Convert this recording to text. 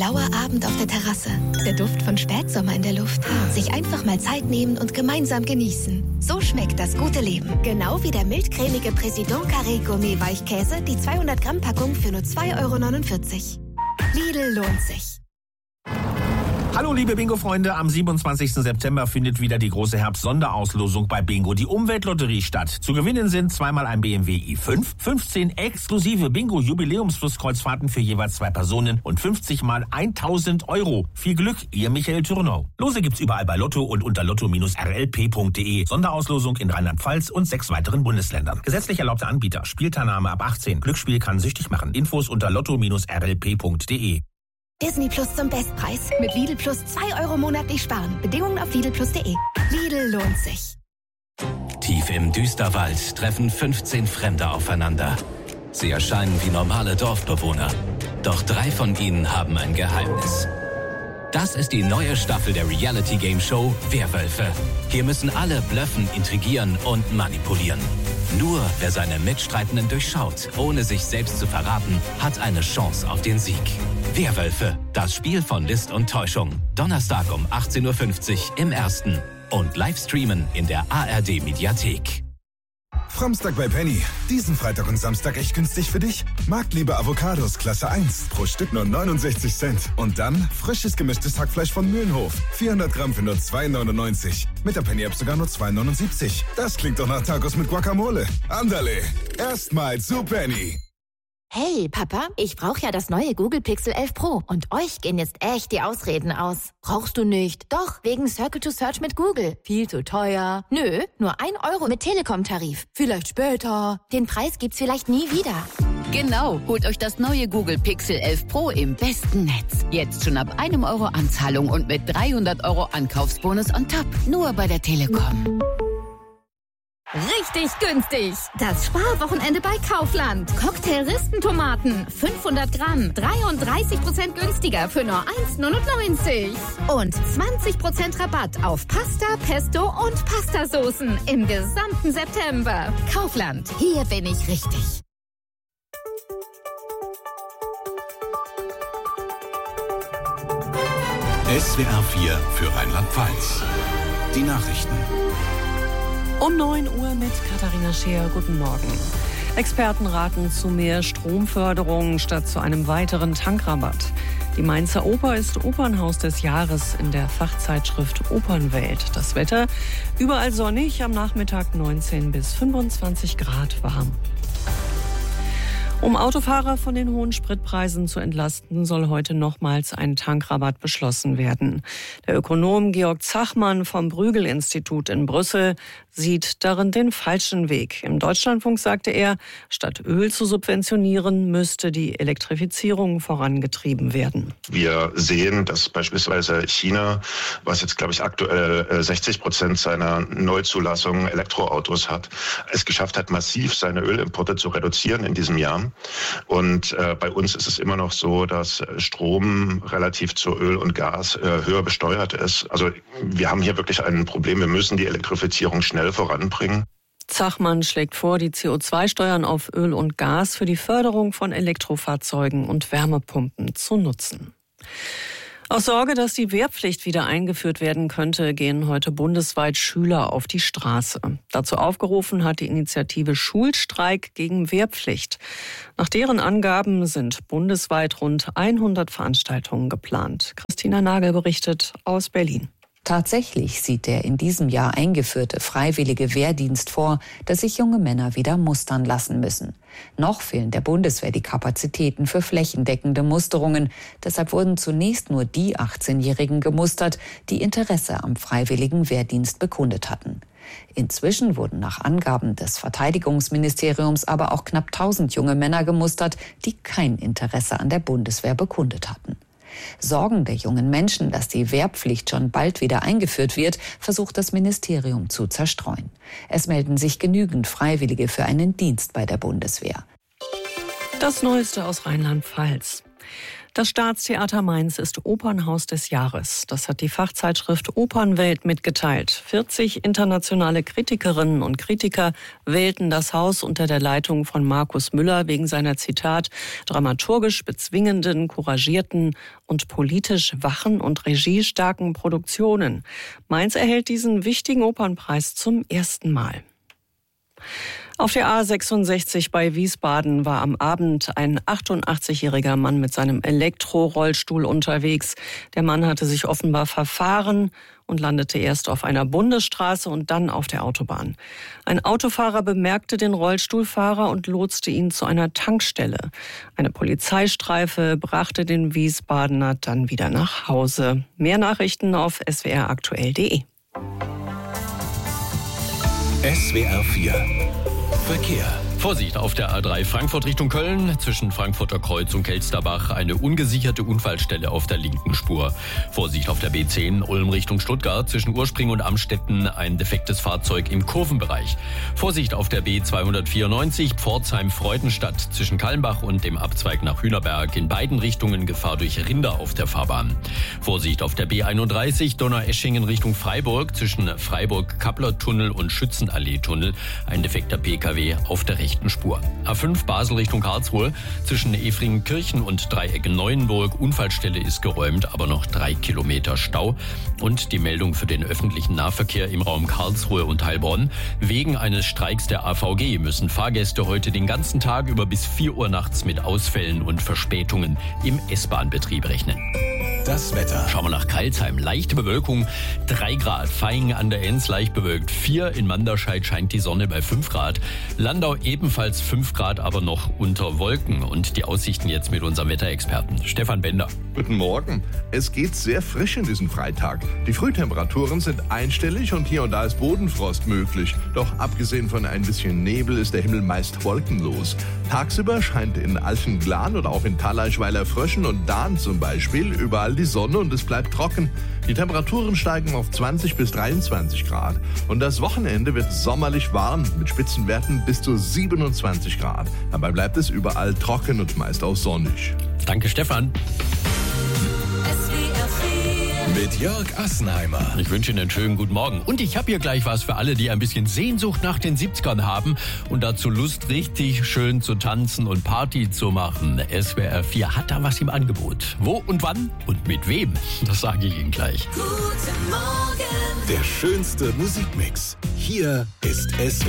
lauer Abend auf der Terrasse, der Duft von Spätsommer in der Luft. Sich einfach mal Zeit nehmen und gemeinsam genießen. So schmeckt das gute Leben. Genau wie der mildcremige Président Carré Gourmet Weichkäse, die 200 Gramm Packung für nur 2,49 €. Lidl lohnt sich. Hallo liebe Bingo-Freunde, am 27. September findet wieder die große Herbst-Sonderauslosung bei Bingo, die Umweltlotterie, statt. Zu gewinnen sind zweimal ein BMW i5, 15 exklusive Bingo-Jubiläums-Flusskreuzfahrten für jeweils 2 Personen und 50 mal 1.000 €. Viel Glück, ihr Michael Thürnau. Lose gibt's überall bei Lotto und unter lotto-rlp.de. Sonderauslosung in Rheinland-Pfalz und 6 weiteren Bundesländern. Gesetzlich erlaubter Anbieter. Spielteilnahme ab 18. Glücksspiel kann süchtig machen. Infos unter lotto-rlp.de. Disney Plus zum Bestpreis. Mit Lidl Plus 2 € monatlich sparen. Bedingungen auf lidlplus.de. Lidl lohnt sich. Tief im Düsterwald treffen 15 Fremde aufeinander. Sie erscheinen wie normale Dorfbewohner. Doch 3 von ihnen haben ein Geheimnis. Das ist die neue Staffel der Reality-Game-Show Werwölfe. Hier müssen alle blöffen, intrigieren und manipulieren. Nur wer seine Mitstreitenden durchschaut, ohne sich selbst zu verraten, hat eine Chance auf den Sieg. Werwölfe, das Spiel von List und Täuschung. Donnerstag um 18:50 Uhr im Ersten. Und live streamen in der ARD-Mediathek. Framstag bei Penny. Diesen Freitag und Samstag echt günstig für dich. Marktliebe Avocados Klasse 1. Pro Stück nur 69 Cent. Und dann frisches gemischtes Hackfleisch von Mühlenhof. 400 Gramm für nur 2,99. Mit der Penny-App sogar nur 2,79. Das klingt doch nach Tacos mit Guacamole. Andale. Erstmal zu Penny. Hey, Papa, ich brauche ja das neue Google Pixel 11 Pro. Und euch gehen jetzt echt die Ausreden aus. Brauchst du nicht? Doch, wegen Circle to Search mit Google. Viel zu teuer. Nö, nur 1 € mit Telekom-Tarif. Vielleicht später. Den Preis gibt's vielleicht nie wieder. Genau, holt euch das neue Google Pixel 11 Pro im besten Netz. Jetzt schon ab 1 € Anzahlung und mit 300 € Ankaufsbonus on top. Nur bei der Telekom. Richtig günstig. Das Sparwochenende bei Kaufland. Cocktail-Ristentomaten, 500 Gramm, 33% günstiger für nur 1,99 €. Und 20% Rabatt auf Pasta, Pesto und Pastasoßen im gesamten September. Kaufland, hier bin ich richtig. SWR 4 für Rheinland-Pfalz. Die Nachrichten. Um 9 Uhr mit Katharina Scheer. Guten Morgen. Experten raten zu mehr Stromförderung statt zu einem weiteren Tankrabatt. Die Mainzer Oper ist Opernhaus des Jahres in der Fachzeitschrift Opernwelt. Das Wetter überall sonnig, am Nachmittag 19 bis 25 Grad warm. Um Autofahrer von den hohen Spritpreisen zu entlasten, soll heute nochmals ein Tankrabatt beschlossen werden. Der Ökonom Georg Zachmann vom Bruegel-Institut in Brüssel sieht darin den falschen Weg. Im Deutschlandfunk sagte er, statt Öl zu subventionieren, müsste die Elektrifizierung vorangetrieben werden. Wir sehen, dass beispielsweise China, was jetzt, glaube ich, aktuell 60% seiner Neuzulassung Elektroautos hat, es geschafft hat, massiv seine Ölimporte zu reduzieren in diesem Jahr. Und bei uns ist es immer noch so, dass Strom relativ zu Öl und Gas höher besteuert ist. Also wir haben hier wirklich ein Problem. Wir müssen die Elektrifizierung schnell voranbringen. Zachmann schlägt vor, die CO2-Steuern auf Öl und Gas für die Förderung von Elektrofahrzeugen und Wärmepumpen zu nutzen. Aus Sorge, dass die Wehrpflicht wieder eingeführt werden könnte, gehen heute bundesweit Schüler auf die Straße. Dazu aufgerufen hat die Initiative Schulstreik gegen Wehrpflicht. Nach deren Angaben sind bundesweit rund 100 Veranstaltungen geplant. Christina Nagel berichtet aus Berlin. Tatsächlich sieht der in diesem Jahr eingeführte freiwillige Wehrdienst vor, dass sich junge Männer wieder mustern lassen müssen. Noch fehlen der Bundeswehr die Kapazitäten für flächendeckende Musterungen. Deshalb wurden zunächst nur die 18-Jährigen gemustert, die Interesse am freiwilligen Wehrdienst bekundet hatten. Inzwischen wurden nach Angaben des Verteidigungsministeriums aber auch knapp 1000 junge Männer gemustert, die kein Interesse an der Bundeswehr bekundet hatten. Sorgen der jungen Menschen, dass die Wehrpflicht schon bald wieder eingeführt wird, versucht das Ministerium zu zerstreuen. Es melden sich genügend Freiwillige für einen Dienst bei der Bundeswehr. Das Neueste aus Rheinland-Pfalz. Das Staatstheater Mainz ist Opernhaus des Jahres. Das hat die Fachzeitschrift Opernwelt mitgeteilt. 40 internationale Kritikerinnen und Kritiker wählten das Haus unter der Leitung von Markus Müller wegen seiner, Zitat, dramaturgisch bezwingenden, couragierten und politisch wachen und regiestarken Produktionen. Mainz erhält diesen wichtigen Opernpreis zum ersten Mal. Auf der A66 bei Wiesbaden war am Abend ein 88-jähriger Mann mit seinem Elektrorollstuhl unterwegs. Der Mann hatte sich offenbar verfahren und landete erst auf einer Bundesstraße und dann auf der Autobahn. Ein Autofahrer bemerkte den Rollstuhlfahrer und lotste ihn zu einer Tankstelle. Eine Polizeistreife brachte den Wiesbadener dann wieder nach Hause. Mehr Nachrichten auf swraktuell.de. SWR 4 Verkehr. Vorsicht auf der A3 Frankfurt Richtung Köln. Zwischen Frankfurter Kreuz und Kelsterbach eine ungesicherte Unfallstelle auf der linken Spur. Vorsicht auf der B10 Ulm Richtung Stuttgart. Zwischen Urspring und Amstetten ein defektes Fahrzeug im Kurvenbereich. Vorsicht auf der B294 Pforzheim-Freudenstadt. Zwischen Kallenbach und dem Abzweig nach Hühnerberg. In beiden Richtungen Gefahr durch Rinder auf der Fahrbahn. Vorsicht auf der B31 Donaueschingen Richtung Freiburg. Zwischen Freiburg-Kappler-Tunnel und Schützenallee-Tunnel ein defekter PKW auf der rechten Spur. A5 Basel Richtung Karlsruhe. Zwischen Efringkirchen und Dreiecken Neuenburg. Unfallstelle ist geräumt, aber noch 3 Kilometer Stau. Und die Meldung für den öffentlichen Nahverkehr im Raum Karlsruhe und Heilbronn. Wegen eines Streiks der AVG müssen Fahrgäste heute den ganzen Tag über bis 4 Uhr nachts mit Ausfällen und Verspätungen im S-Bahn-Betrieb rechnen. Das Wetter. Schauen wir nach Crailsheim. Leichte Bewölkung, 3 Grad. Vaihingen an der Enz leicht bewölkt, 4. In Manderscheid scheint die Sonne bei 5 Grad. Landau ebenfalls 5 Grad, aber noch unter Wolken. Und die Aussichten jetzt mit unserem Wetterexperten Stefan Bender. Guten Morgen. Es geht sehr frisch in diesen Freitag. Die Frühtemperaturen sind einstellig und hier und da ist Bodenfrost möglich. Doch abgesehen von ein bisschen Nebel ist der Himmel meist wolkenlos. Tagsüber scheint in Alchenglan oder auch in Thaleischweiler Fröschen und Dahn zum Beispiel überall die Sonne und es bleibt trocken. Die Temperaturen steigen auf 20 bis 23 Grad. Und das Wochenende wird sommerlich warm mit Spitzenwerten bis zu 27 Grad. Dabei bleibt es überall trocken und meist auch sonnig. Danke, Stefan. Mit Jörg Assenheimer. Ich wünsche Ihnen einen schönen guten Morgen. Und ich habe hier gleich was für alle, die ein bisschen Sehnsucht nach den 70ern haben und dazu Lust, richtig schön zu tanzen und Party zu machen. SWR 4 hat da was im Angebot. Wo und wann und mit wem? Das sage ich Ihnen gleich. Guten Morgen. Der schönste Musikmix. Hier ist SWR